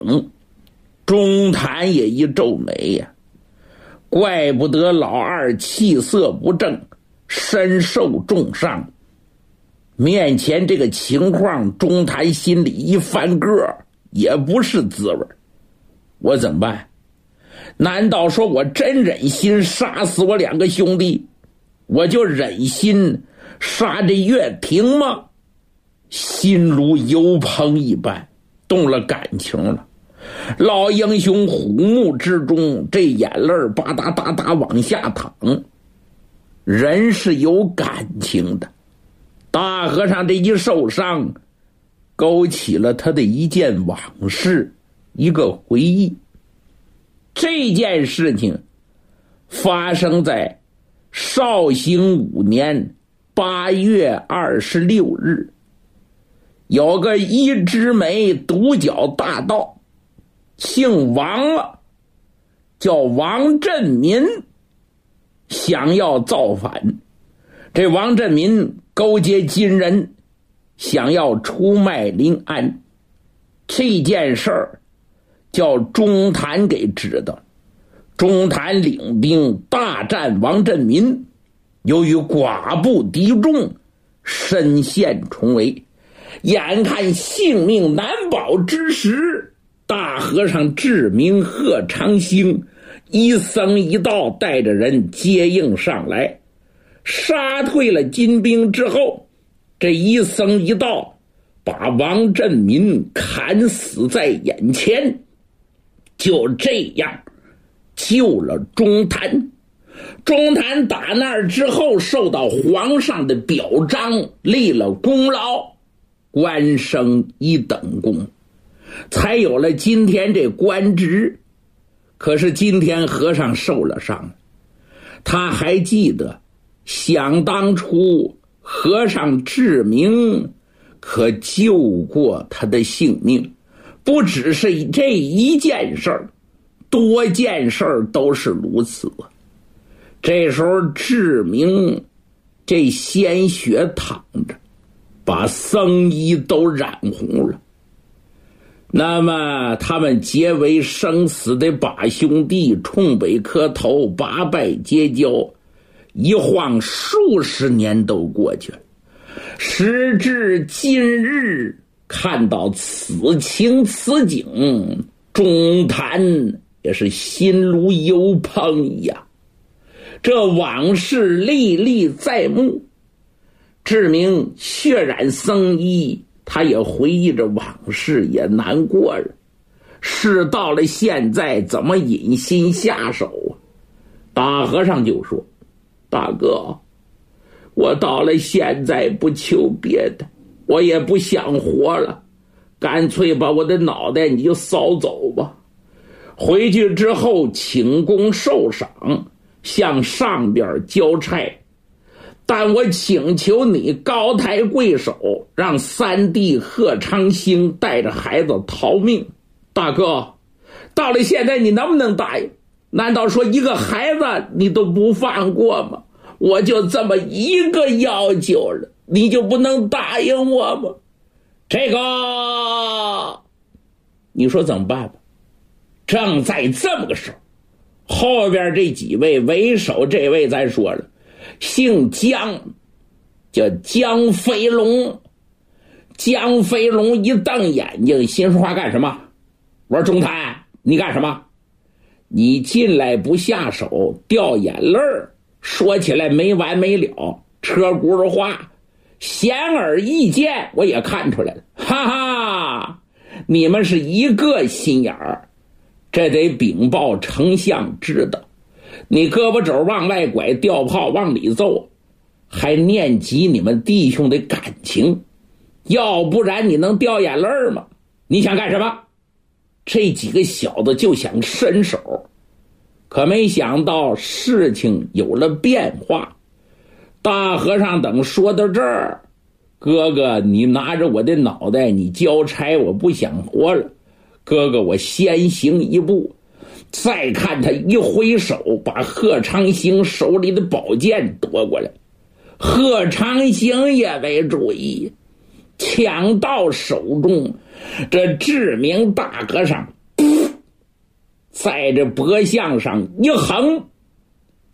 钟谭也一皱眉呀，怪不得老二气色不正，身受重伤。面前这个情况，钟谭心里一翻个，也不是滋味。我怎么办？难道说我真忍心杀死我两个兄弟，我就忍心杀这岳霆吗？心如油烹一般，动了感情了。老英雄虎目之中，这眼泪吧嗒嗒嗒往下淌。人是有感情的，大和尚这一受伤，勾起了他的一件往事，一个回忆。这件事情发生在绍兴5年8月26日，有个一枝梅独角大盗，姓王了，叫王振民，想要造反。这王振民勾结金人，想要出卖临安。这件事儿叫钟谭给知道。钟谭领兵大战王振民，由于寡不敌众，身陷重围。眼看性命难保之时，大和尚志明贺长兴一僧一道带着人接应上来，杀退了金兵之后，这一僧一道把王振民砍死在眼前，就这样救了钟谭。钟谭打那儿之后受到皇上的表彰，立了功劳，官升一等功，才有了今天这官职。可是今天和尚受了伤，他还记得想当初和尚志明可救过他的性命，不只是这一件事儿，多件事儿都是如此。这时候志明这鲜血淌着，把僧衣都染红了。那么他们结为生死的把兄弟，冲北磕头，八拜结交，一晃数十年都过去了。时至今日，看到此情此景，钟谭也是心如油烹一样。这往事历历在目，志明血染僧衣，他也回忆着往事，也难过了。事到了现在，怎么忍心下手啊？大和尚就说：大哥，我到了现在不求别的，我也不想活了，干脆把我的脑袋你就扫走吧。回去之后请功受赏，向上边交差，但我请求你高抬贵手，让三弟贺长兴带着孩子逃命。大哥，到了现在你能不能答应？难道说一个孩子你都不放过吗？我就这么一个要求了，你就不能答应我吗？这个你说怎么办吧？正在这么个时候，后边这几位为首，这位咱说了，姓江，叫江飞龙。江飞龙一瞪眼睛，心说话干什么？我说钟谭，你干什么？你进来不下手，掉眼泪儿，说起来没完没了，车轱辘话，显而易见，我也看出来了。哈哈，你们是一个心眼儿，这得禀报丞相知道。你胳膊肘往外拐，吊炮往里揍，还念及你们弟兄的感情，要不然你能掉眼泪吗？你想干什么？这几个小子就想伸手，可没想到事情有了变化。大和尚等说到这儿，哥哥，你拿着我的脑袋，你交差，我不想活了。哥哥，我先行一步。再看他一挥手，把贺长兴手里的宝剑夺过来。贺长兴也没注意， 抢到手中，这志明大和尚在这脖项上一横，